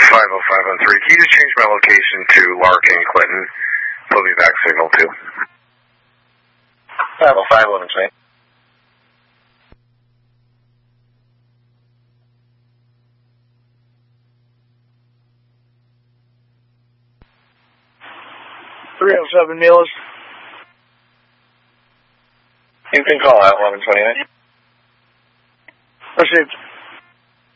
50513. Can you just change my location to Larkin, Clinton? Put me back signal too. 50511, 307 Mules. You can call out 1129. Received.